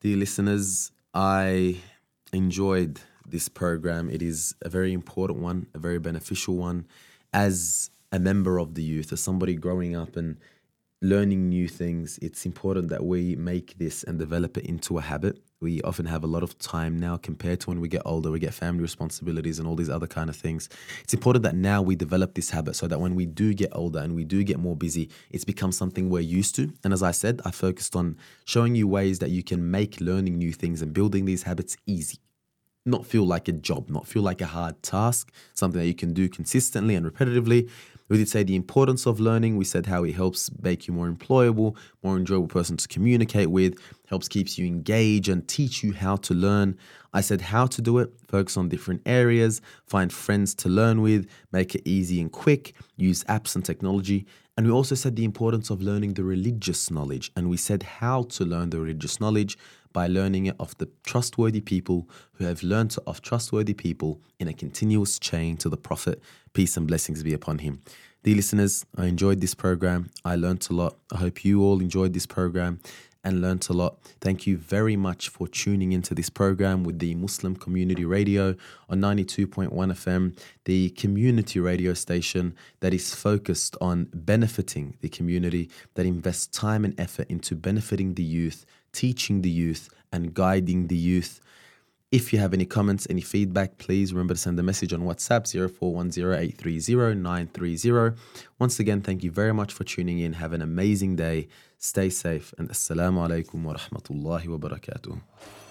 Dear listeners, I enjoyed this program. It is a very important one, a very beneficial one. As a member of the youth, as somebody growing up and learning new things, it's important that we make this and develop it into a habit. We often have a lot of time now compared to when we get older. We get family responsibilities and all these other kind of things. It's important that now we develop this habit so that when we do get older and we do get more busy, it's become something we're used to. And as I said, I focused on showing you ways that you can make learning new things and building these habits easy. Not feel like a job, not feel like a hard task, something that you can do consistently and repetitively. We did say the importance of learning. We said how it helps make you more employable, more enjoyable person to communicate with, helps keeps you engaged and teach you how to learn. I said how to do it, focus on different areas, find friends to learn with, make it easy and quick, use apps and technology. And we also said the importance of learning the religious knowledge. And we said how to learn the religious knowledge by learning it of the trustworthy people who have learned of trustworthy people in a continuous chain to the Prophet. Peace and blessings be upon him. Dear listeners, I enjoyed this program. I learned a lot. I hope you all enjoyed this program and learnt a lot. Thank you very much for tuning into this program with the Muslim Community Radio on 92.1 FM, the community radio station that is focused on benefiting the community, that invests time and effort into benefiting the youth, teaching the youth and guiding the youth. If you have any comments, any feedback, please remember to send a message on WhatsApp 0410-830-930. Once again, thank you very much for tuning in. Have an amazing day. Stay safe and assalamu alaikum wa rahmatullahi wa barakatuh.